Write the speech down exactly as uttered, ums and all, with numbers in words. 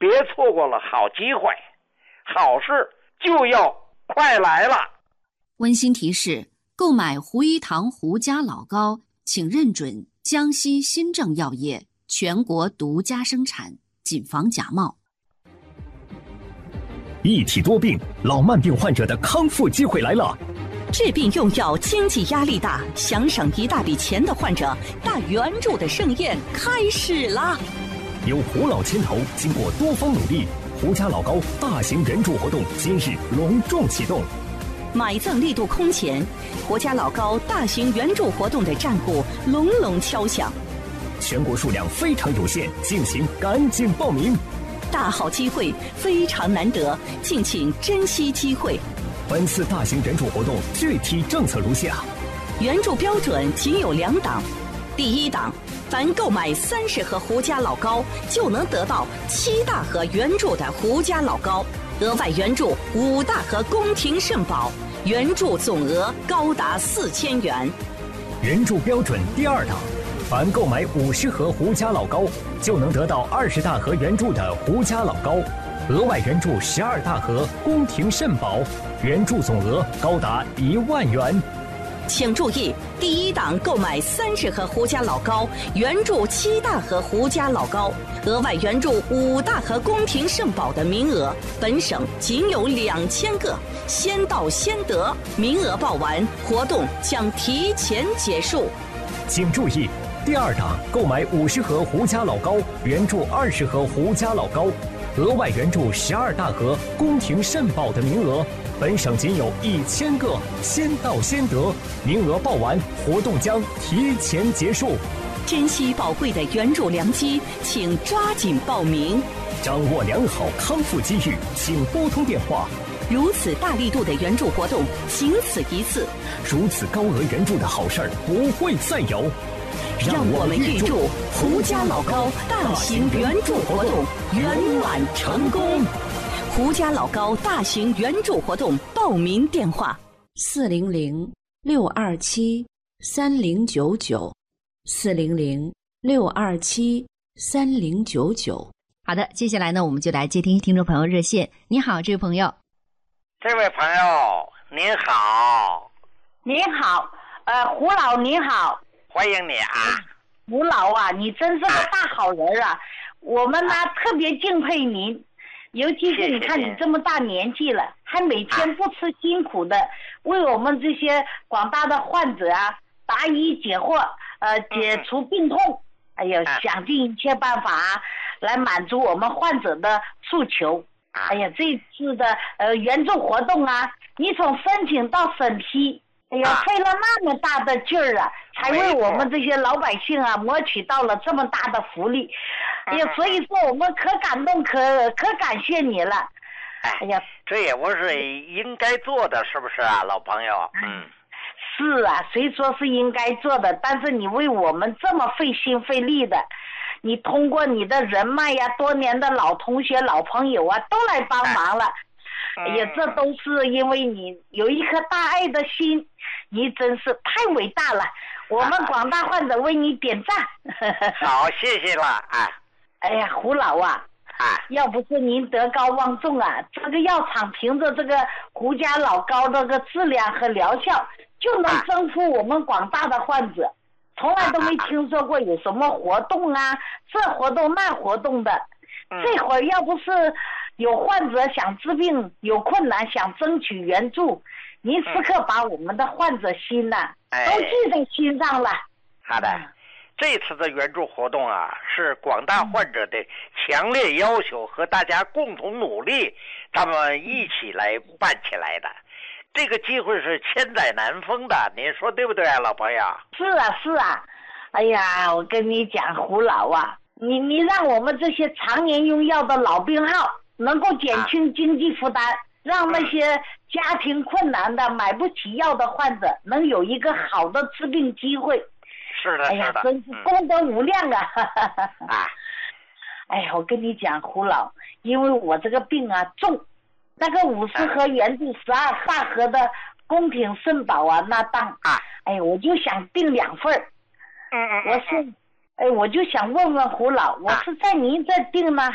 别错过了好机会，好事就要快来了。 温馨提示：购买胡一堂胡家老膏，请认准江西新政药业全国独家生产，谨防假冒。 一体多病，老慢病患者的康复机会来了。 治病用药经济压力大，想省一大笔钱的患者，大援助的盛宴开始啦！ 由胡老牵头，经过多方努力，胡家老膏大型援助活动今日隆重启动。 买赠力度空前，胡家老膏大型援助活动的战鼓隆隆敲响。 全国数量非常有限，敬请赶紧报名。 大好机会非常难得，敬请珍惜机会。 本次大型援助活动具体政策如下： 援助标准仅有两档。第一档，凡购买三十盒胡家老膏，就能得到七大盒援助的胡家老膏，额外援助五大盒宫廷肾宝，援助总额高达四千元。 援助标准第二档，凡购买五十盒胡家老膏，就能得到二十大盒援助的胡家老膏，额外援助十二大盒宫廷肾宝，援助总额高达一万元。 请注意，第一档购买三十盒胡家老膏，援助七大盒胡家老膏，额外援助五大盒宫廷肾宝的名额，本省仅有两千个，先到先得，名额报完，活动将提前结束。 请注意，第二档购买五十盒胡家老膏，援助二十盒胡家老膏，额外援助十二大盒宫廷肾宝的名额，本省仅有一千个，先到先得，名额报完，活动将提前结束。 珍惜宝贵的援助良机，请抓紧报名。 掌握良好康复机遇，请拨通电话。 如此大力度的援助活动，仅此一次。 如此高额援助的好事儿不会再有。 让我们预祝胡家老膏大型援助活动圆满成功。胡家老膏大型援助活动报名电话： 四零零六二七三零九九，四零零六二七三零九九。好的，接下来呢，我们就来接听听众朋友热线。你好，这位朋友。 这位朋友您好。 您好，呃，胡老您好。 欢迎你啊。 胡老啊，你真是个大好人啊，我们呢、啊、特别敬佩您，尤其是你看你这么大年纪了，还每天不辞辛苦的为我们这些广大的患者啊答疑解惑，呃解除病痛，哎呦，想尽一切办法、啊、来满足我们患者的诉求。哎呀，这次的呃援助活动啊，你从申请到审批，哎呀，费了那么大的劲儿啊，才为我们这些老百姓啊谋取到了这么大的福利。哎呀，所以说我们可感动，可可感谢你了。 哎呀，这也不是应该做的，是不是啊，老朋友？嗯， 是啊，谁说是应该做的？但是你为我们这么费心费力的，你通过你的人脉呀，多年的老同学、老朋友啊，都来帮忙了。哎呀，这都是因为你有一颗大爱的心，你真是太伟大了。我们广大患者为你点赞。 好，谢谢了啊。 哎呀，胡老啊， 啊， 要不是您德高望重啊，这个药厂凭着这个胡家老膏这个质量和疗效，就能征服我们广大的患者。从来都没听说过有什么活动啊，这活动那活动的。这会儿要不是有患者想治病，有困难想争取援助，您时刻把我们的患者心呐、啊、都记在心上了。 好的，这次的援助活动啊，是广大患者的强烈要求和大家共同努力，咱们一起来办起来的。这个机会是千载难逢的，您说对不对啊，老朋友？ 是啊，是啊。哎呀，我跟你讲，胡老啊，你你让我们这些常年用药的老病号能够减轻经济负担，啊、让那些家庭困难的、买不起药的患者能有一个好的治病机会。 是的， 哎呀， 是的， 真是功德无量啊！ 嗯、啊， 哎呀，我跟你讲，胡老，因为我这个病啊重。那个五十盒援助十二大盒的宫廷肾宝啊，那当啊，哎，我就想订两份儿。 嗯嗯， 我是，哎，我就想问问胡老，我是在您这订呢，